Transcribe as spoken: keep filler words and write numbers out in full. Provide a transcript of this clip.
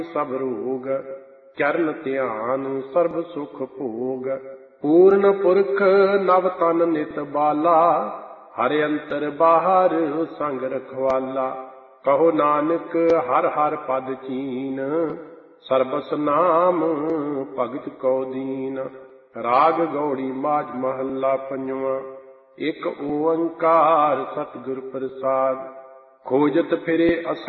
ਸਭ ਰੋਗ, ਚਰਨ ਧਿਆਨ ਸਰਬ ਸੁਖ ਭੋਗ। ਪੂਰਨ ਪੁਰਖ ਨਵ ਤਨ ਨਿਤ ਬਾਲਾ, ਹਰਿ ਅੰਤਰ ਬਾਹਰ ਸੰਗ ਰਖਵਾਲਾ। ਕਹੋ ਨਾਨਕ ਹਰ ਹਰ ਪਦ ਚੀਨ, ਸਰਬਸ ਨਾਮ ਭਗਤ ਕੋ ਦੀਨ। ਰਾਗ ਗੌੜੀ ਮਾਝ ਮਹੱਲਾ ਪੰਜਵਾਂ। ਇੱਕ ਓੰਕਾਰ ਸਤਿਗੁਰ ਪ੍ਰਸਾਦ, ਖੋਜਤ ਫਿਰੇ